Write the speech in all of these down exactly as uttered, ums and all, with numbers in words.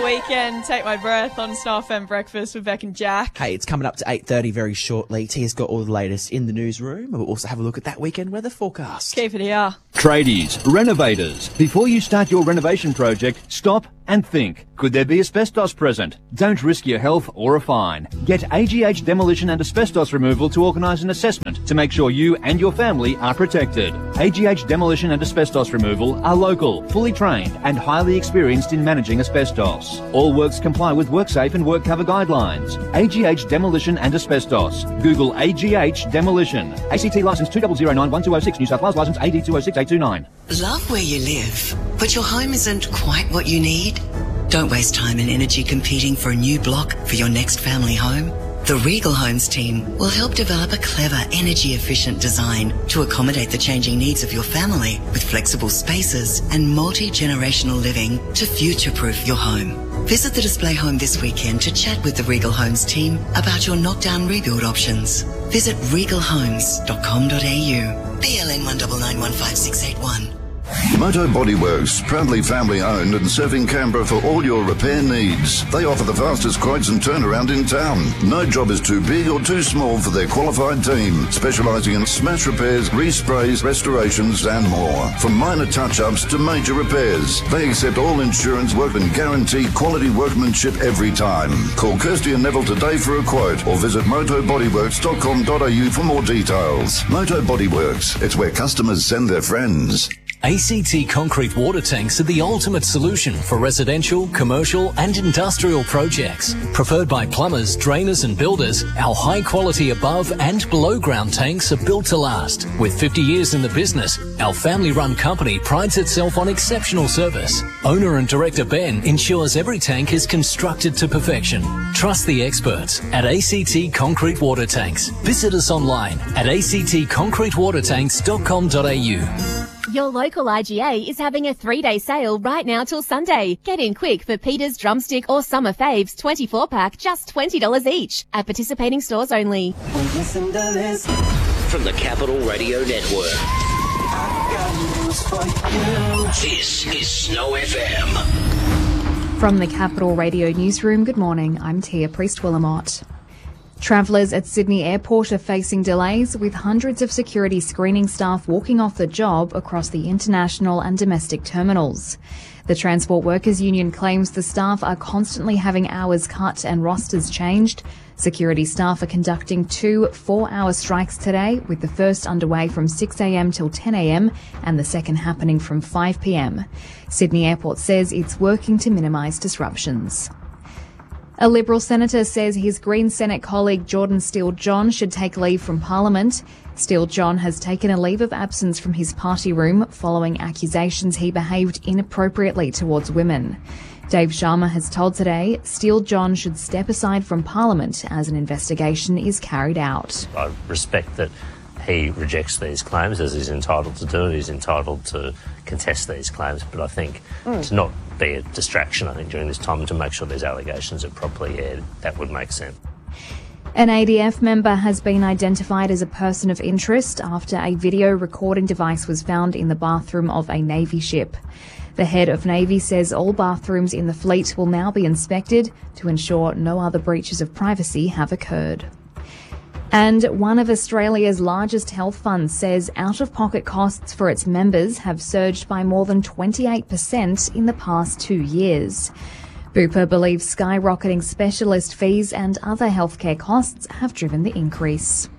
weekend. Take my breath on Star F M Breakfast with Beck and Jack. Hey, it's coming up to eight thirty very shortly. Tia's got all the latest in the newsroom. We'll also have a look at that weekend weather forecast. Keep it here. Tradies, renovators. Before you start your renovation project, stop and think. Could there be asbestos present? Don't risk your health or a fine. Get A G H Demolition and Asbestos Removal to organise an assessment to make sure you and your family are protected. A G H Demolition and Asbestos Removal are local, fully trained and highly experienced in managing asbestos. All works comply with WorkSafe and WorkCover guidelines. A G H Demolition and Asbestos. Google A G H Demolition. A C T licence two zero zero nine one two zero six, New South Wales licence A D two zero six eight two nine. Love where you live, but your home isn't quite what you need? Don't waste time and energy competing for a new block for your next family home. The Regal Homes team will help develop a clever, energy-efficient design to accommodate the changing needs of your family with flexible spaces and multi-generational living to future-proof your home. Visit the display home this weekend to chat with the Regal Homes team about your knockdown rebuild options. Visit regal homes dot com dot a u. B L N one nine nine one five six eight one. Moto Bodyworks, proudly family owned and serving Canberra for all your repair needs. They offer the fastest quotes and turnaround in town. No job is too big or too small for their qualified team, specialising in smash repairs, resprays, restorations and more. From minor touch-ups to major repairs, they accept all insurance work and guarantee quality workmanship every time. Call Kirsty and Neville today for a quote or visit moto bodyworks dot com dot a u for more details. Moto Bodyworks, it's where customers send their friends. A C T concrete water tanks are the ultimate solution for residential, commercial and industrial projects. Preferred by plumbers, drainers and builders, our high quality above and below ground tanks are built to last. With fifty years in the business, our family run company prides itself on exceptional service. Owner and director Ben ensures every tank is constructed to perfection. Trust the experts at A C T Concrete Water Tanks. Visit us online at a c t concrete water tanks dot com dot a u. Your local I G A is having a three-day sale right now till Sunday. Get in quick for Peter's Drumstick or Summer Faves twenty-four pack, just twenty dollars each. At participating stores only. Listen to this. From the Capital Radio Network. I've got news for you. This is Snow F M. From the Capital Radio Newsroom, good morning. I'm Tia Priest-Willamott. Travellers at Sydney Airport are facing delays, with hundreds of security screening staff walking off the job across the international and domestic terminals. The Transport Workers Union claims the staff are constantly having hours cut and rosters changed. Security staff are conducting two four-hour strikes today, with the first underway from six a m till ten a m and the second happening from five p m. Sydney Airport says it's working to minimise disruptions. A Liberal senator says his Green Senate colleague Jordan Steele-John should take leave from Parliament. Steele-John has taken a leave of absence from his party room following accusations he behaved inappropriately towards women. Dave Sharma has told Today Steele-John should step aside from Parliament as an investigation is carried out. I respect that he rejects these claims, as he's entitled to do. He's entitled to contest these claims, but I think mm. to not be a distraction, I think, during this time, to make sure these allegations are properly aired, that would make sense. An A D F member has been identified as a person of interest after a video recording device was found in the bathroom of a Navy ship. The head of Navy says all bathrooms in the fleet will now be inspected to ensure no other breaches of privacy have occurred. And one of Australia's largest health funds says out-of-pocket costs for its members have surged by more than twenty-eight percent in the past two years. Bupa believes skyrocketing specialist fees and other healthcare costs have driven the increase.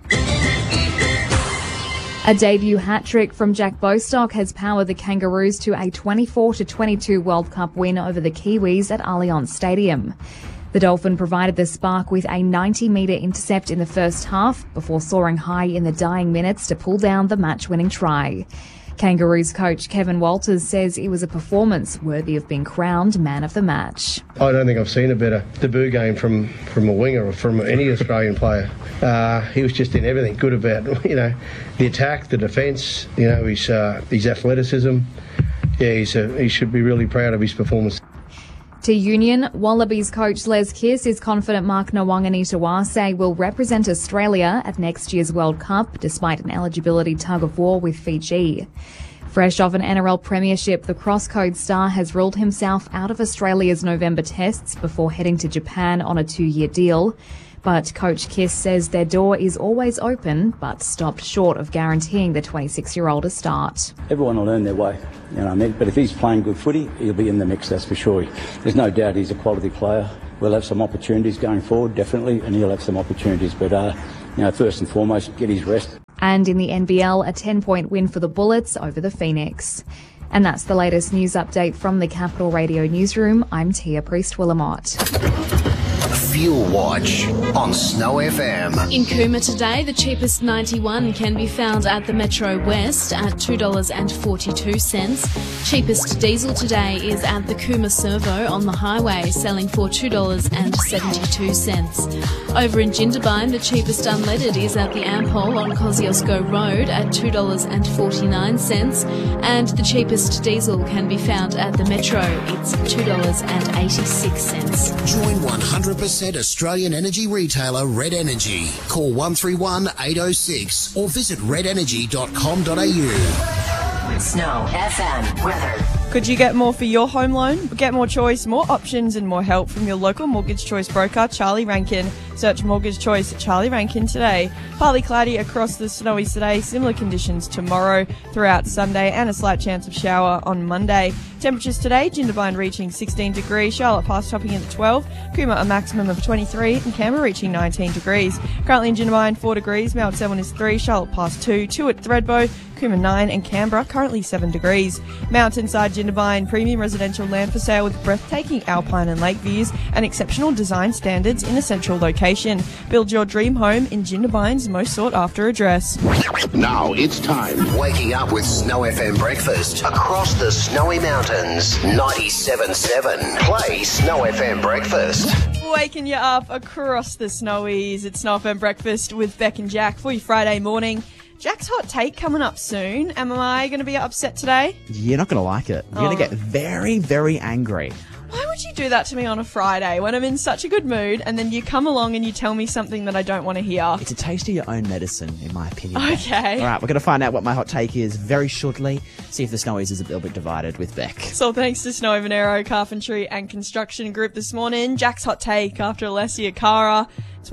A debut hat-trick from Jack Bostock has powered the Kangaroos to a twenty-four to twenty-two World Cup win over the Kiwis at Allianz Stadium. The Dolphin provided the spark with a ninety metre intercept in the first half before soaring high in the dying minutes to pull down the match-winning try. Kangaroos coach Kevin Walters says it was a performance worthy of being crowned man of the match. I don't think I've seen a better debut game from, from a winger or from any Australian player. Uh, he was just in everything good about, you know, the attack, the defence, you know, his, uh, his athleticism. Yeah, he's a, he should be really proud of his performance. To Union, Wallabies coach Les Kiss is confident Mark Nawaqanitawase will represent Australia at next year's World Cup despite an eligibility tug-of-war with Fiji. Fresh off an N R L premiership, the Crosscode star has ruled himself out of Australia's November tests before heading to Japan on a two-year deal. But Coach Kiss says their door is always open, but stopped short of guaranteeing the twenty-six-year-old a start. Everyone will earn their way, you know what I mean? But if he's playing good footy, he'll be in the mix, that's for sure. There's no doubt he's a quality player. We'll have some opportunities going forward, definitely, and he'll have some opportunities. But, uh, you know, first and foremost, get his rest. And in the N B L, a ten-point win for the Bullets over the Phoenix. And that's the latest news update from the Capital Radio newsroom. I'm Tia Priest-Willamot. Fuel Watch on Snow F M. In Cooma today, the cheapest ninety-one can be found at the Metro West at two dollars forty-two. Cheapest diesel today is at the Cooma Servo on the highway, selling for two dollars seventy-two. Over in Jindabyne, the cheapest unleaded is at the Ampol on Kosciuszko Road at two dollars forty-nine. And the cheapest diesel can be found at the Metro. It's two dollars eighty-six. Join one hundred percent Australian energy retailer Red Energy. Call one three one, eight oh six or visit red energy dot com dot a u. Snow F M weather. Could you get more for your home loan? Get more choice, more options and more help from your local Mortgage Choice broker, Charlie Rankin. Search Mortgage Choice Charlie Rankin today. Partly cloudy across the Snowies today, similar conditions tomorrow throughout Sunday and a slight chance of shower on Monday. Temperatures today, Jindabyne reaching sixteen degrees, Charlotte Pass topping in at twelve, Cooma a maximum of twenty-three and Canberra reaching nineteen degrees. Currently in Jindabyne four degrees, Mount Selwyn is three, Charlotte Pass two, two at Thredbo, Cooma nine and Canberra currently seven degrees. Mountainside Jindabyne premium residential land for sale with breathtaking alpine and lake views and exceptional design standards in a central location. Build your dream home in Jindabyne's most sought after address. Now it's time. Waking up with Snow F M breakfast across the snowy mountains. ninety-seven point seven. Play Snow F M breakfast. Waking you up across the Snowies. It's Snow F M breakfast with Beck and Jack for your Friday morning. Jack's hot take coming up soon. Am I going to be upset today? You're not going to like it. You're Oh. going to get very, very angry. Why would you do that to me on a Friday when I'm in such a good mood and then you come along and you tell me something that I don't want to hear? It's a taste of your own medicine, in my opinion. Okay. All right, we're going to find out what my hot take is very shortly. See if the Snowies is a little bit divided with Beck. So thanks to Snow Venero Carpentry and Construction Group this morning. Jack's hot take after Alessia Cara.